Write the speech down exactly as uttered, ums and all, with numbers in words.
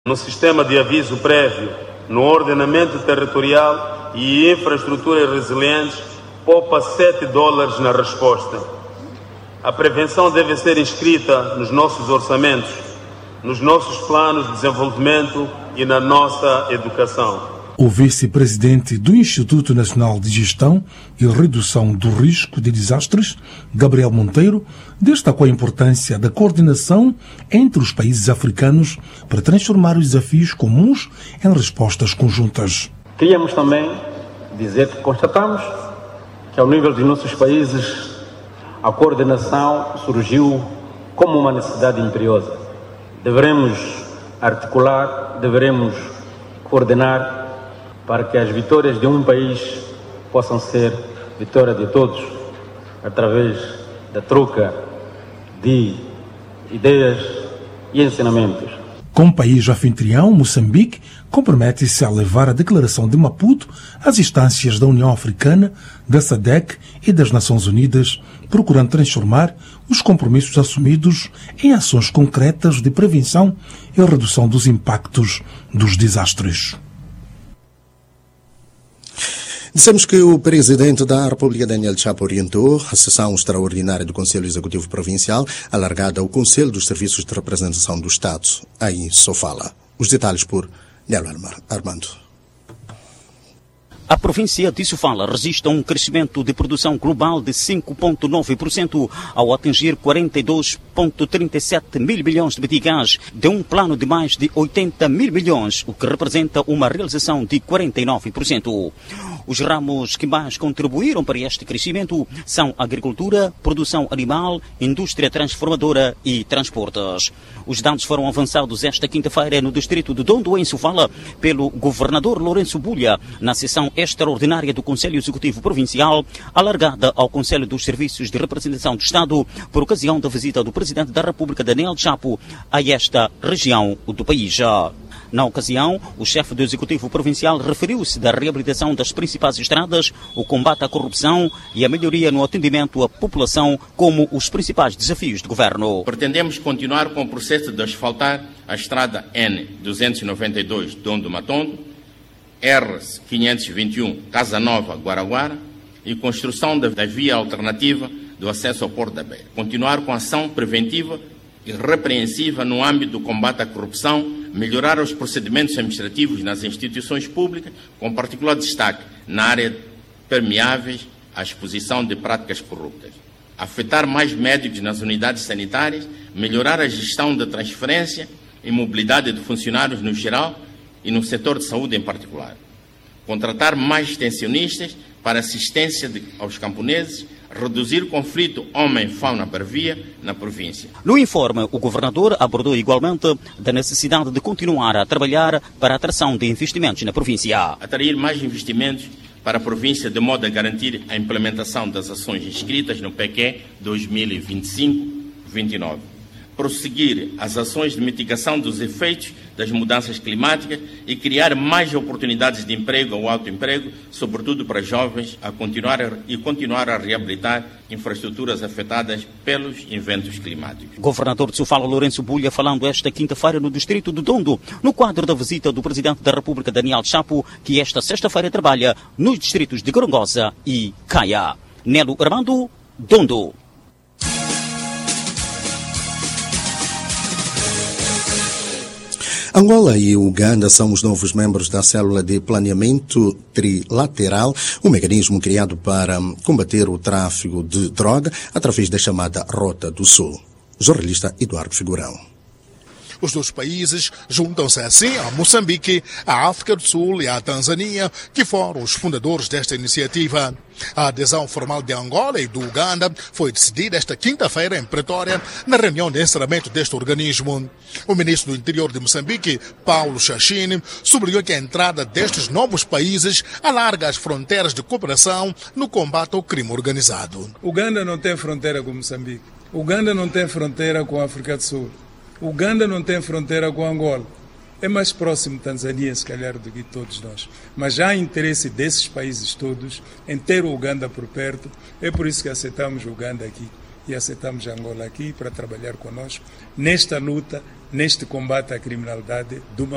No sistema de aviso prévio, no ordenamento territorial e infraestruturas resilientes, poupa sete dólares na resposta. A prevenção deve ser inscrita nos nossos orçamentos, nos nossos planos de desenvolvimento e na nossa educação. O vice-presidente do Instituto Nacional de Gestão e Redução do Risco de Desastres, Gabriel Monteiro, destacou a importância da coordenação entre os países africanos para transformar os desafios comuns em respostas conjuntas. Queríamos também dizer que constatamos que, ao nível dos nossos países, a coordenação surgiu como uma necessidade imperiosa. Devemos articular, devemos coordenar para que as vitórias de um país possam ser vitória de todos, através da troca de ideias e ensinamentos. Como país anfitrião, Moçambique compromete-se a levar a Declaração de Maputo às instâncias da União Africana, da SADC e das Nações Unidas, procurando transformar os compromissos assumidos em ações concretas de prevenção e redução dos impactos dos desastres. Dissemos que o Presidente da República, Daniel Chapo, orientou a sessão extraordinária do Conselho Executivo Provincial, alargada ao Conselho dos Serviços de Representação do Estado. Aí só fala. Os detalhes por Nelo Armando. A província de Sofala registra um crescimento de produção global de cinco vírgula nove por cento ao atingir quarenta e dois vírgula trinta e sete mil milhões de meticais de um plano de mais de oitenta mil milhões, o que representa uma realização de quarenta e nove por cento. Os ramos que mais contribuíram para este crescimento são agricultura, produção animal, indústria transformadora e transportes. Os dados foram avançados esta quinta-feira no distrito de Dondo, em Sofala, pelo governador Lourenço Bulha, na sessão extraordinária do Conselho Executivo Provincial, alargada ao Conselho dos Serviços de Representação do Estado, por ocasião da visita do Presidente da República, Daniel Chapo, a esta região do país. Na ocasião, o chefe do Executivo Provincial referiu-se da reabilitação das principais estradas, o combate à corrupção e a melhoria no atendimento à população como os principais desafios do governo. Pretendemos continuar com o processo de asfaltar a estrada N duzentos e noventa e dois Dondo-Matondo, R quinhentos e vinte e um Casa Nova Guaraguara e construção da via alternativa do acesso ao Porto da Beira. Continuar com a ação preventiva e repreensiva no âmbito do combate à corrupção, melhorar os procedimentos administrativos nas instituições públicas, com particular destaque na área permeáveis à exposição de práticas corruptas. Afetar mais médicos nas unidades sanitárias, melhorar a gestão da transferência e mobilidade de funcionários no geral e no setor de saúde em particular. Contratar mais extensionistas para assistência de, aos camponeses, reduzir o conflito homem-fauna por via na província. No informe, o governador abordou igualmente da necessidade de continuar a trabalhar para a atração de investimentos na província. Atrair mais investimentos para a província de modo a garantir a implementação das ações inscritas no P Q dois mil e vinte e cinco vinte e nove. Prosseguir as ações de mitigação dos efeitos das mudanças climáticas e criar mais oportunidades de emprego ou autoemprego, sobretudo para jovens, a continuar a, e continuar a reabilitar infraestruturas afetadas pelos eventos climáticos. Governador de Sofala, Lourenço Bulha, falando esta quinta-feira no distrito de Dondo, no quadro da visita do Presidente da República, Daniel Chapo, que esta sexta-feira trabalha nos distritos de Gorongosa e Caia. Nelo Armando, Dondo. Angola e Uganda são os novos membros da Célula de Planeamento Trilateral, um mecanismo criado para combater o tráfico de droga através da chamada Rota do Sul. Jornalista Eduardo Figurão. Os dois países juntam-se assim a Moçambique, a África do Sul e a Tanzânia, que foram os fundadores desta iniciativa. A adesão formal de Angola e do Uganda foi decidida esta quinta-feira em Pretória, na reunião de encerramento deste organismo. O ministro do Interior de Moçambique, Paulo Chachine, sublinhou que a entrada destes novos países alarga as fronteiras de cooperação no combate ao crime organizado. Uganda não tem fronteira com Moçambique. Uganda não tem fronteira com a África do Sul. Uganda não tem fronteira com Angola. É mais próximo Tanzânia, se calhar, do que todos nós. Mas já há interesse desses países todos em ter o Uganda por perto. É por isso que aceitamos o Uganda aqui e aceitamos Angola aqui para trabalhar conosco nesta luta, neste combate à criminalidade de uma